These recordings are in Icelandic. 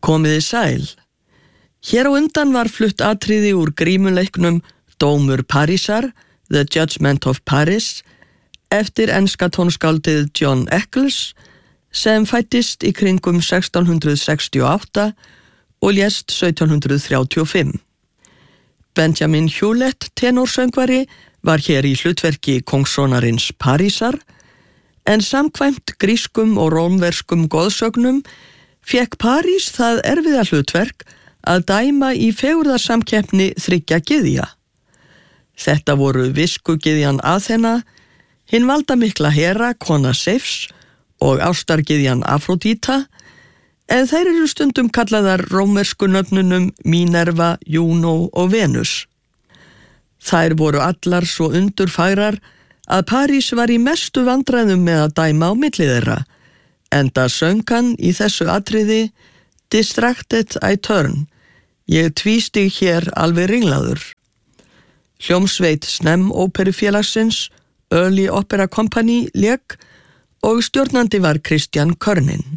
Komiði sæl. Hér á undan var flutt atriði úr grímuleiknum Dómur Parísar, The Judgment of Paris, eftir enska tónskáldið John Eccles, sem fæddist í kringum 1668 og lést 1735. Benjamin Hewlett, tenorsöngvari, var hér í hlutverki kóngssonarins Parísar, en samkvæmt grískum og rómverskum goðsögnum fékk París það erfiða hlutverk að dæma í fegurðarsamkeppni 3 gyðja. Þetta voru viskugyðjan Aþena, hinn valdamikla Hera, kona Seifs, og ástargyðjan Afrodíta, en þær eru stundum kallaðar rómversku nöfnunum Mínerva, Juno og Venus. Þær voru allar svo undurfagrar að París var í mestu vandræðum með að dæma á milli þeirra, enda söng hann í þessu atriði Distracted I turn, ég tvístig hér alveg ringlaður. Hljómsveit Snem óperufélagsins, Early Opera Company, lék og stjórnandi var Christian Körnin.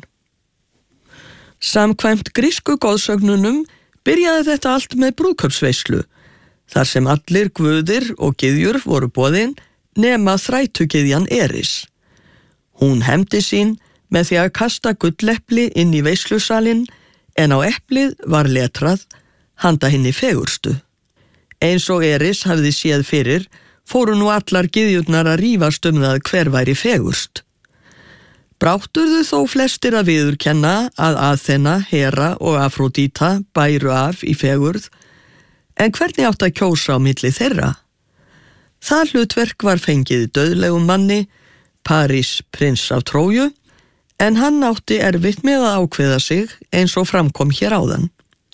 Samkvæmt grísku goðsögnunum byrjaði þetta allt með brúðkaupsveislu, þar sem allir guðir og gyðjur voru boðin nema þrætugyðjan Eris. Hún hefndi sín með því að kasta gullepli inn í veislusalinn, en á eplið var letrað handa henni fegurstu. Eins og Eris hafði séð fyrir, fóru nú allar gyðjurnar að rífast það hver væri fegurst. Brátturðu þó flestir að viðurkenna að Aþena, Hera og Afrodíta bæru af í fegurð, en hvernig átt að kjósa á milli þeirra? Það hlutverk var fengið dauðlegum manni, París prins af Tróju, en hann átti erfitt með að ákveða sig eins og framkom hér áðan.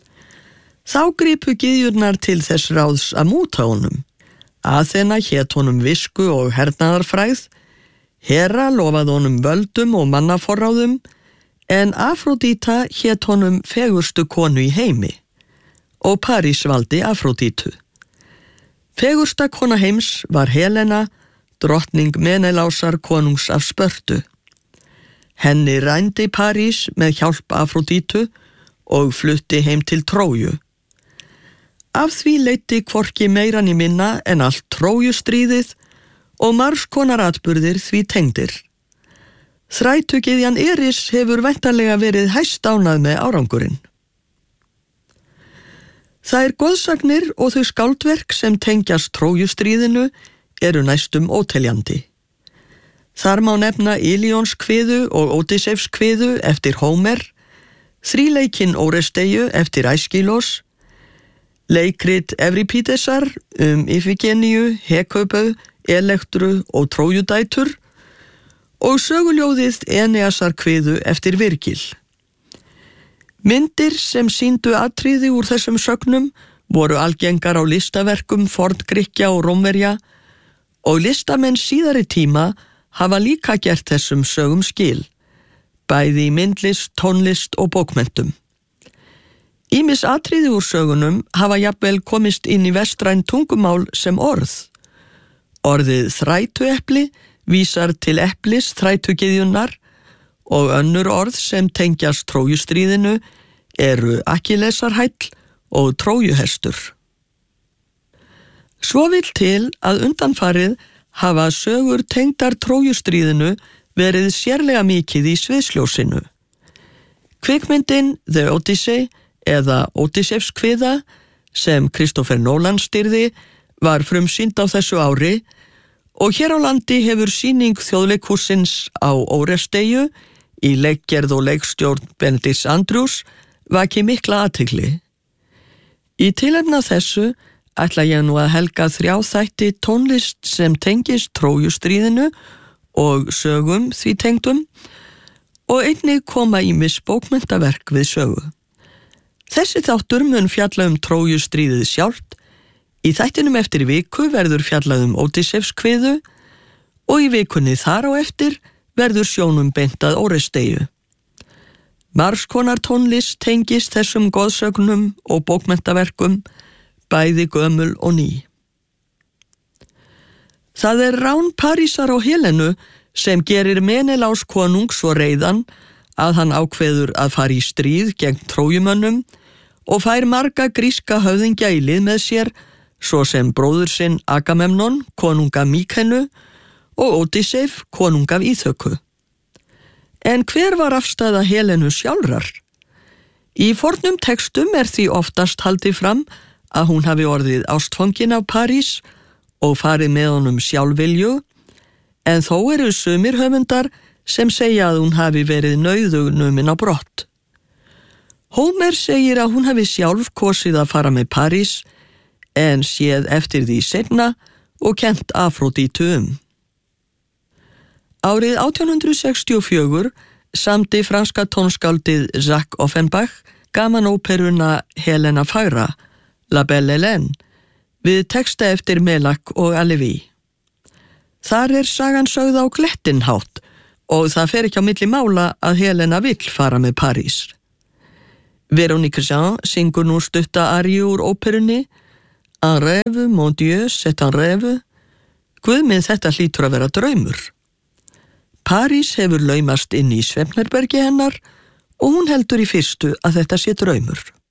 Þá gripu gyðjurnar til þess ráðs að múta honum. Aþena hét honum visku og hernaðarfrægð, Hera lofaði honum völdum og mannaforráðum, en Afrodíta hét honum fegurstu konu í heimi, og París valdi Afrodítu. Fegursta kona heims var Helena, drottning Menelásar konungs af Spörtu. Henni rændi París með hjálp Afrodítu og flutti heim til Tróju. Af því leiddi hvorki meira né minna en allt Trójustríðið og margs konar atburðir því tengdir. Þrætugyðjan Eris hefur væntanlega verið hæstánað með árangurinn. Þær goðsagnir og þau skáldverk sem tengjast Trójustríðinu eru næstum óteljandi. Þar má nefna Ilíonskviðu og Ódysseifskviðu eftir Hómer, þríleikinn Óresteiu eftir Æskílos, leikrit Evripídesar Ifigeniu, Hekubau, Elektru og Trójudætur og söguljóðið Eneasarkviðu eftir Virgil. Myndir sem sýndu atriði úr þessum sögnum voru algengar á listaverkum Forngrikkja og Rómverja og listamenn síðari tíma hafa líka gert þessum sögum skil, bæði í myndlist, tónlist og bókmenntum. Ýmis atriði úr sögunum hafa jafnvel komist inn í vestræn tungumál sem orð. Orðið þrætuepli vísar til eplis þrætugyðjunnar og önnur orð sem tengjast Trójustríðinu eru Akkillesarhæll og Trójuhestur. Svo vill til að undanfarið hafa sögur tengdar Trójustríðinu verið sérlega mikið í sviðsljósinu. Kvikmyndin The Odyssey eða Ódysseifskviða sem Christopher Nolan stýrði var frumsýnd á þessu ári og hér á landi hefur sýning Þjóðleikhússins á Óresteiu í leikgerð og leikstjórn Benedicts Andrews vakið mikla athygli. Í tilefni af þessu ætla ég nú að helga 3 þætti tónlist sem tengist Trójustríðinu og sögum því tengdum og einnig koma ýmis bókmenntaverk við sögu. Þessi þáttur mun fjalla Trójustríðið sjálft. Í þættinum eftir viku verður fjallað Ódysseifskviðu og í vikunni þar á eftir verður sjónum beint að Óresteiu. Margs konar tónlist tengist þessum goðsögnum og bókmenntaverkum, bæði gömul og ný. Það rán Parísar og Helenu sem gerir Menelás konung svo reiðan að hann ákveður að fara í stríð gegn Trójumönnum og fær marga gríska höfðingja í lið með sér, svo sem bróður sinn Agamemnon, konung af Míkenu, og Ódysseif, konung af Íþöku. En hver var afstaða Helenu sjálfrar? Í fornum textum því oftast haldið fram að hún hafi orðið ástfangin af París og farið með honum sjálfvilju, en þó sumir höfundar sem segja að hún hafi verið nauðug numin á brott. Hómer segir að hún hafi sjálf kosið að fara með París, en séð eftir því seinna og kennt Afrodítu. Árið 1864 samdi franska tónskáldið Jacques Offenbach gamanóperuna Helena fagra, La Belle Hélène, við texta eftir Mellac og Halévy. Þar sagan sögð á glettinhátt og það fer ekki á milli mála að Helena vill fara með París. Véronique Jean syngur nú stutta aríu úr óperunni Un rêve, mon Dieu, c'est un rêve. Guð minn, þetta hlýtur að vera draumur. París hefur laumast inn í svefnherbergi hennar og hún heldur í fyrstu að þetta sé draumur.